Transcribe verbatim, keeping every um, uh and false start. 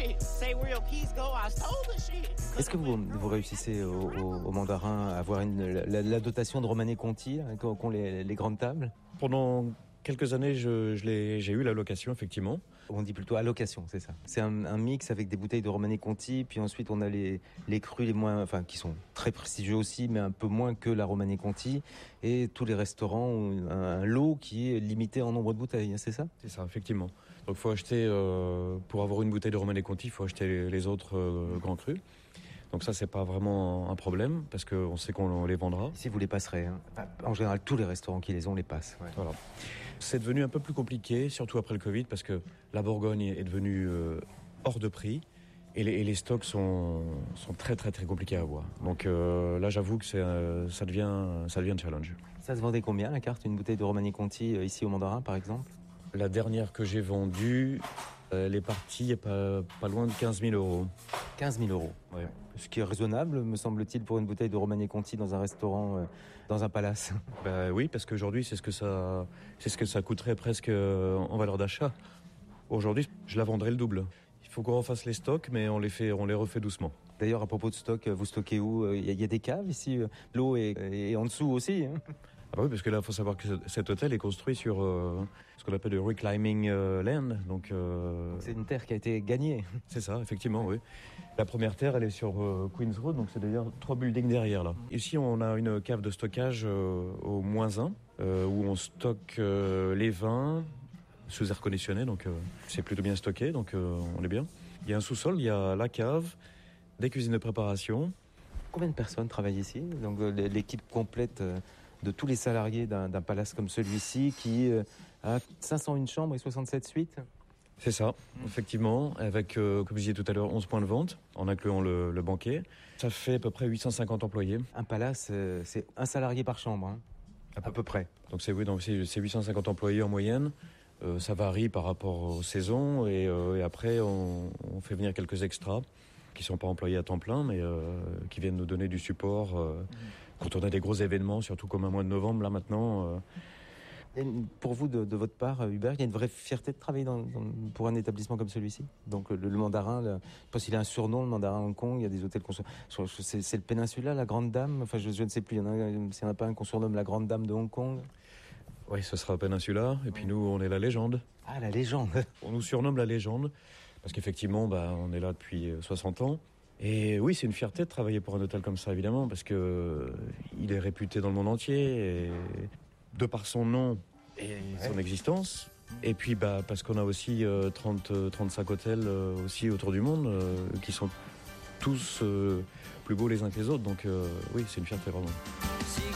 Est-ce que vous, vous réussissez au, au, au mandarin à avoir une, la, la dotation de Romanée Conti hein, qu'ont les, les grandes tables? Pendant quelques années, je, je l'ai, j'ai eu la location, effectivement. On dit plutôt allocation, c'est ça. C'est un, un mix avec des bouteilles de Romanée Conti, puis ensuite on a les, les crus les moins, enfin qui sont très prestigieux aussi, mais un peu moins que la Romanée Conti, et tous les restaurants ont un, un lot qui est limité en nombre de bouteilles, c'est ça? C'est ça, effectivement. Donc faut acheter, euh, pour avoir une bouteille de Romanée Conti, il faut acheter les, les autres euh, grands crus. Donc ça, c'est pas vraiment un problème, parce qu'on sait qu'on les vendra. Si vous les passerez, hein. Enfin, en général, tous les restaurants qui les ont les passent. Ouais. Voilà. C'est devenu un peu plus compliqué, surtout après le Covid, parce que la Bourgogne est devenue euh, hors de prix, et les, et les stocks sont, sont très très très compliqués à avoir. Donc euh, là, j'avoue que c'est, euh, ça devient, ça devient un challenge. Ça se vendait combien la carte, une bouteille de Romanée Conti euh, ici au Mandarin, par exemple? La dernière que j'ai vendue, elle est partie il n'y a pas, pas loin de quinze mille euros. quinze mille euros, ouais. Ce qui est raisonnable, me semble-t-il, pour une bouteille de Romanée Conti dans un restaurant, euh, dans un palace. Bah oui, parce qu'aujourd'hui, c'est ce que ça, c'est ce que ça coûterait presque euh, en valeur d'achat. Aujourd'hui, je la vendrais le double. Il faut qu'on refasse les stocks, mais on les fait, on les refait doucement. D'ailleurs, à propos de stock, vous stockez où? Il y, y a des caves ici, l'eau est, est en dessous aussi. Hein. Ah bah oui, parce que là, il faut savoir que cet hôtel est construit sur euh, ce qu'on appelle le reclimbing euh, land. Donc, euh... donc c'est une terre qui a été gagnée. C'est ça, effectivement, oui. La première terre, elle est sur euh, Queen's Road, donc c'est d'ailleurs trois buildings derrière là. Ici, on a une cave de stockage euh, au moins un, euh, où on stocke euh, les vins sous air conditionné, donc euh, c'est plutôt bien stocké, donc euh, on est bien. Il y a un sous-sol, il y a la cave, des cuisines de préparation. Combien de personnes travaillent ici? Donc l'équipe complète euh... de tous les salariés d'un, d'un palace comme celui-ci qui euh, a cinq cent un chambres et soixante-sept suites. C'est ça, mmh. effectivement, avec, euh, comme je disais tout à l'heure, onze points de vente, en incluant le, le banquet. Ça fait à peu près huit cent cinquante employés. Un palace, euh, c'est un salarié par chambre, hein, à, peu, à peu près. Donc c'est, oui, donc c'est, c'est huit cent cinquante employés en moyenne. Euh, ça varie par rapport aux saisons et, euh, et après on, on fait venir quelques extras qui ne sont pas employés à temps plein, mais euh, qui viennent nous donner du support euh, mmh. quand on a des gros événements, surtout comme un mois de novembre, là maintenant. Euh... Et pour vous, de, de votre part, Hubert, il y a une vraie fierté de travailler dans, dans, pour un établissement comme celui-ci. Donc le, le mandarin, le, je pense qu'il a un surnom, le mandarin Hong Kong, il y a des hôtels qu'on se... C'est, c'est le Péninsula, la Grande Dame, enfin je, je ne sais plus, il y en a, s'il n'y en a pas un qu'on surnomme la Grande Dame de Hong Kong. Oui, ce sera Péninsula, et puis nous, on est la légende. Ah, la légende. On nous surnomme la légende, parce qu'effectivement, bah, on est là depuis soixante ans. Et oui, c'est une fierté de travailler pour un hôtel comme ça, évidemment, parce que euh, il est réputé dans le monde entier, et de par son nom et ouais. son existence. Et puis, bah, parce qu'on a aussi euh, trente, trente-cinq hôtels euh, aussi autour du monde, euh, qui sont tous euh, plus beaux les uns que les autres. Donc euh, oui, c'est une fierté vraiment.